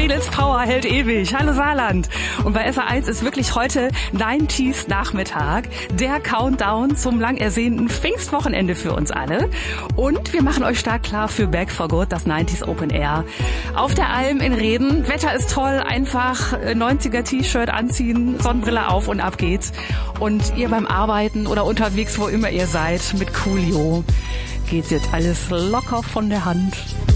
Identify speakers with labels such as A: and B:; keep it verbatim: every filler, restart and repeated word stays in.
A: Friedels Power hält ewig. Hallo Saarland. Und bei S R eins ist wirklich heute neunziger Nachmittag, der Countdown zum lang ersehnten Pfingstwochenende für uns alle. Und wir machen euch stark klar für Back for Good, das neunziger Open Air. Auf der Alm in Reden. Wetter ist toll, einfach neunziger T-Shirt anziehen, Sonnenbrille auf und ab geht's. Und ihr beim Arbeiten oder unterwegs, wo immer ihr seid, mit Coolio geht jetzt alles locker von der Hand.